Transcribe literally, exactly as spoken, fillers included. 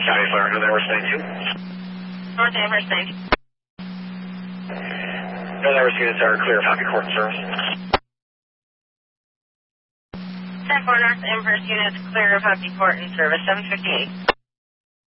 County Flyer, North Amherst ninety-two. North Amherst ninety-two. North Amherst units are clear of Happy Court service. ten four North Amherst units clear of Happy Court in service, seven fifty-eight.